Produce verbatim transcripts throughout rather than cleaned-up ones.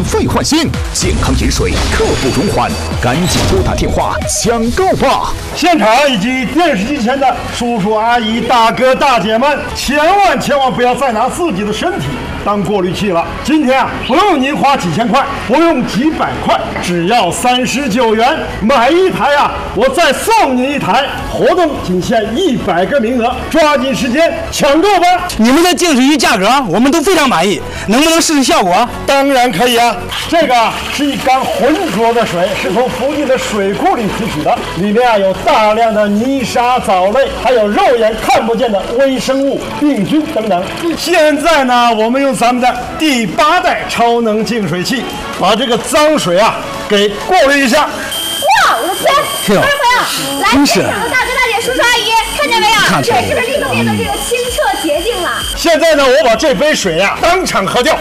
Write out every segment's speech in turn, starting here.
费换新，健康饮水刻不容缓，赶紧拨打电话抢购吧！ 现场以及电视机前的叔叔阿姨、大哥大姐们，千万千万不要再拿自己的身体当过滤器了。今天啊，不用您花几千块，不用几百块，只要三十九元买一台啊，我再送您一台。活动仅限一百个名额，抓紧时间抢购吧！ 你们的净水器价格我们都非常满意，能不能试试效果？ 当然可以啊！这个是一缸浑浊的水，是从附近的水库里提取的，里面啊有大量的泥沙、藻类，还有肉眼看不见的微生物、病菌等等。现在呢，我们用咱们的第八代超能净水器，把这个脏水啊给过滤一下。 哇，我的天！观众朋友，来，现场的大哥大姐、叔叔阿姨，看见没有？水是不是立刻变得这个清澈洁净了？ 现在呢，我把这杯水呀、啊、当场喝掉。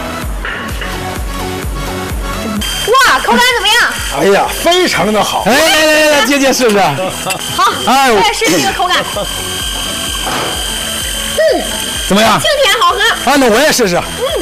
哇，口感怎么样？ 哎呀，非常的好！ 哎，来来来，姐姐试试。 好，哎，我也试试这个口感。嗯， 怎么样？ 清甜好喝。 啊，那我也试试。 嗯。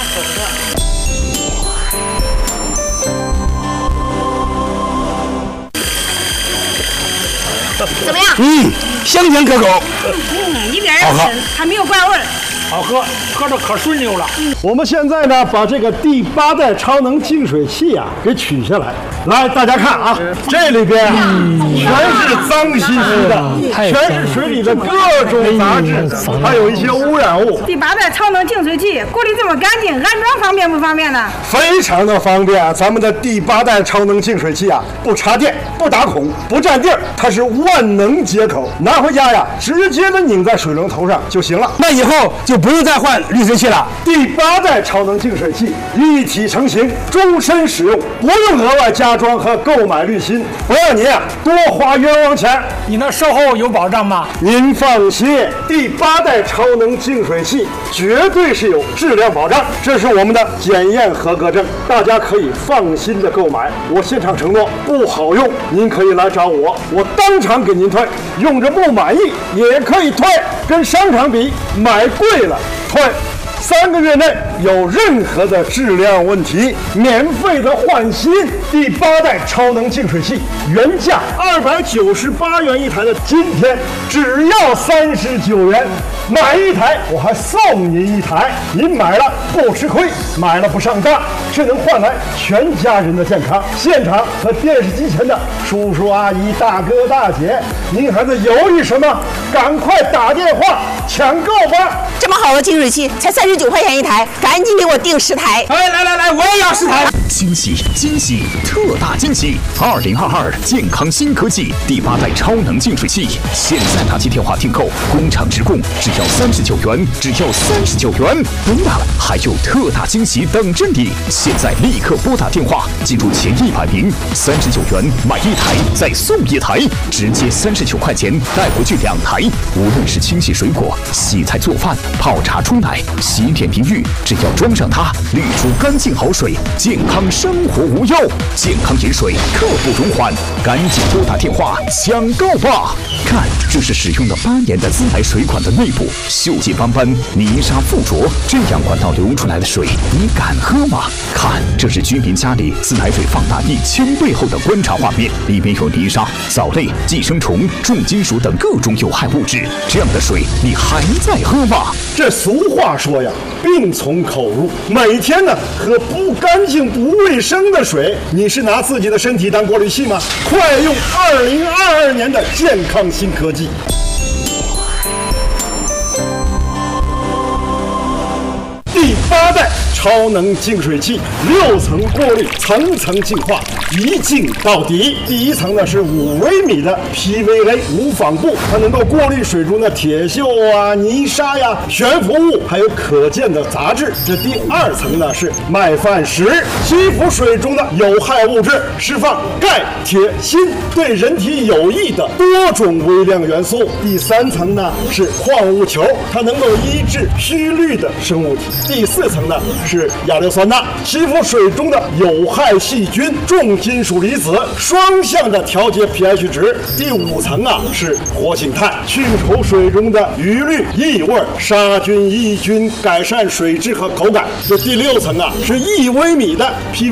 怎么样？ 嗯，香甜可口。 嗯，一点也不深，还没有怪味儿。 好喝，喝着可顺溜了。嗯，我们现在呢，把这个第八代超能净水器啊给取下来。来，大家看啊，这里边全是脏兮兮的，全是水里的各种杂质，还有一些污染物。 第八代超能净水器过滤这么干净，安装方便不方便呢？ 非常的方便。咱们的第八代超能净水器啊，不插电，不打孔，不占地儿，它是万能接口，拿回家呀，直接的拧在水龙头上就行了。 那以后就不用再换滤水器了。 第八代超能净水器一体成型，终身使用，不用额外加装和购买滤芯，不让您啊多花冤枉钱。 你那售后有保障吗？ 您放心，第八代超能净水器绝对是有质量保障，这是我们的检验合格证，大家可以放心的购买。我现场承诺，不好用您可以来找我，我当场给您退，用着不满意也可以退，跟商场比买贵了退。三个月内有任何的质量问题，免费的换新。第八代超能净水器原价二百九十八元一台的，今天只要三十九元，买一台我还送您一台，您买了不吃亏，买了不上当，是能换来全家人的健康。现场和电视机前的叔叔阿姨、大哥大姐，您还在犹豫什么？赶快打电话抢购吧！ 这么好的净水器才三十九块钱一台，赶紧给我订十台！ 哎，来来来，我也要十台！ 惊喜惊喜，特大惊喜！二零二二健康新科技第八代超能净水器，现在打起电话订购，工厂直供，只要三十九元，只要三十九元！不呀，还有特大惊喜等着你！现在立刻拨打电话，进入前一百名，三十九元买一台再送一台，直接三十九块钱带回去两台。无论是清洗水果、洗菜做饭、泡茶冲奶、洗脸淋浴，只要装上它，滤出干净好水，健康生活无忧。健康饮水刻不容缓，赶紧拨打电话抢购吧！看，这是使用了八年的自来水管的内部，锈迹斑斑，泥沙附着，这样管道流出来的水，你敢喝吗？看，这是居民家里自来水放大一千倍后的观察画面，里面有泥沙、藻类、寄生虫、重金属等各种有害物质，这样的水你还在喝吗？ 这俗话说呀，病从口入。每天呢喝不干净、不卫生的水，你是拿自己的身体当过滤器吗？快用二零二二年的健康新科技！第八代超能净水器，六层过滤，层层净化，一净到底。第一层呢是五微米的 P V A 无纺布，它能够过滤水中的铁锈啊、泥沙呀、悬浮物，还有可见的杂质。这第二层呢是麦饭石，吸附水中的有害物质，释放钙、铁、锌，对人体有益的多种微量元素。第三层呢是矿物球，它能够抑制虚氯的生物体。第四层呢是亚硫酸钠，吸附水中的有害细菌、重金属离子，双向的调节 pH 值。第五层啊是活性炭，去除水中的余氯、异味、杀菌抑菌，改善水质和口感。这第六层啊是一微米的 P